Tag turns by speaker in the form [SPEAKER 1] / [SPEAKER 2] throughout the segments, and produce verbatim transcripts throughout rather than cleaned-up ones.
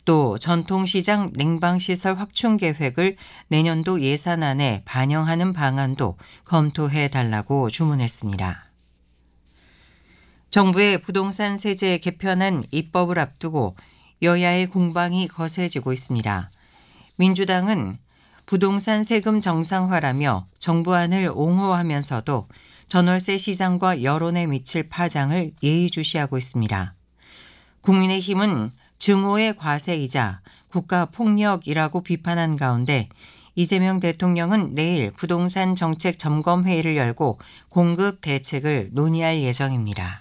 [SPEAKER 1] 또 전통시장 냉방시설 확충 계획을 내년도 예산안에 반영하는 방안도 검토해 달라고 주문했습니다. 정부의 부동산 세제 개편안 입법을 앞두고 여야의 공방이 거세지고 있습니다. 민주당은 부동산 세금 정상화라며 정부안을 옹호하면서도 전월세 시장과 여론에 미칠 파장을 예의주시하고 있습니다. 국민의힘은 증오의 과세이자 국가폭력이라고 비판한 가운데 이재명 대통령은 내일 부동산 정책 점검회의를 열고 공급 대책을 논의할 예정입니다.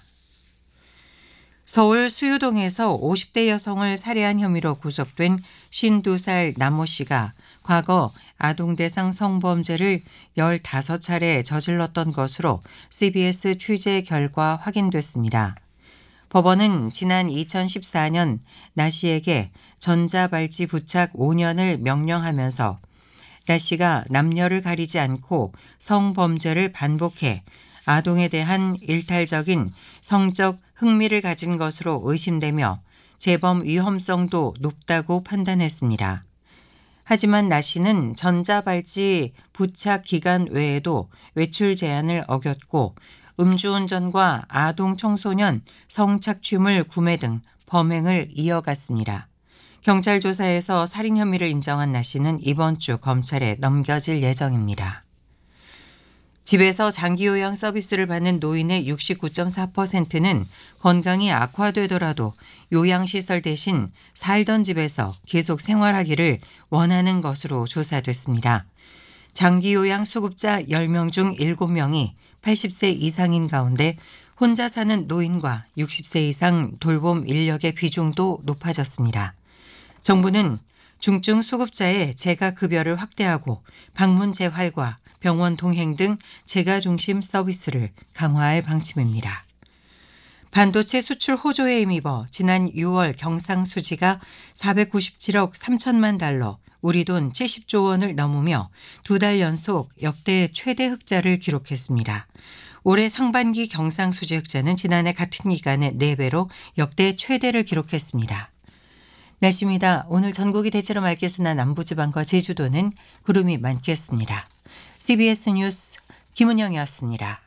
[SPEAKER 1] 서울 수유동에서 오십 대 여성을 살해한 혐의로 구속된 오십이 살 남모 씨가 과거 아동대상 성범죄를 열다섯 차례 저질렀던 것으로 씨비에스 취재 결과 확인됐습니다. 법원은 지난 이천십사 년 나 씨에게 전자발찌 부착 오 년을 명령하면서 나 씨가 남녀를 가리지 않고 성범죄를 반복해 아동에 대한 일탈적인 성적 흥미를 가진 것으로 의심되며 재범 위험성도 높다고 판단했습니다. 하지만 나 씨는 전자발찌 부착 기간 외에도 외출 제한을 어겼고 음주운전과 아동 청소년 성착취물 구매 등 범행을 이어갔습니다. 경찰 조사에서 살인 혐의를 인정한 나 씨는 이번 주 검찰에 넘겨질 예정입니다. 집에서 장기요양 서비스를 받는 노인의 육십구 점 사 퍼센트는 건강이 악화되더라도 요양시설 대신 살던 집에서 계속 생활하기를 원하는 것으로 조사됐습니다. 장기요양 수급자 열 명 중 일곱 명이 팔십 세 이상인 가운데 혼자 사는 노인과 육십 세 이상 돌봄 인력의 비중도 높아졌습니다. 정부는 중증 수급자의 재가급여를 확대하고 방문 재활과 병원 동행 등 재가 중심 서비스를 강화할 방침입니다. 반도체 수출 호조에 힘입어 지난 유월 경상수지가 사백구십칠억 삼천만 달러, 우리 돈 칠십조 원을 넘으며 두 달 연속 역대 최대 흑자를 기록했습니다. 올해 상반기 경상수지 흑자는 지난해 같은 기간의 네 배로 역대 최대를 기록했습니다. 날씨입니다. 오늘 전국이 대체로 맑겠으나 남부지방과 제주도는 구름이 많겠습니다. 씨비에스 뉴스 김은영이었습니다.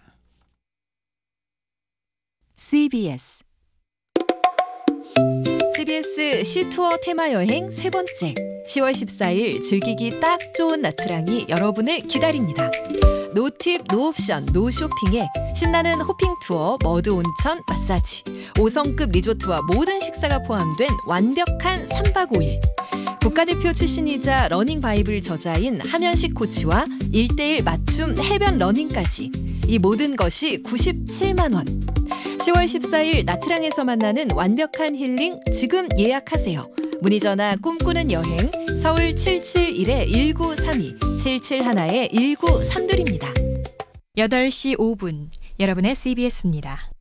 [SPEAKER 2] 씨비에스 씨비에스 시투어 테마여행 세 번째 시월 십사일 즐기기 딱 좋은 나트랑이 여러분을 기다립니다. 노팁, 노옵션, 노쇼핑에 신나는 호핑 투어, 머드 온천, 마사지, 오 성급 리조트와 모든 식사가 포함된 완벽한 삼박 오일. 국가대표 출신이자 러닝 바이블 저자인 하면식 코치와 일 대일 맞춤 해변 러닝까지 이 모든 것이 구십칠만 원. 시월 십사일 나트랑에서 만나는 완벽한 힐링 지금 예약하세요. 문의 전화 꿈꾸는 여행 서울 칠칠일 일구삼이 칠칠일 일구삼이입니다.
[SPEAKER 3] 여덟 시 오 분 여러분의 씨비에스입니다.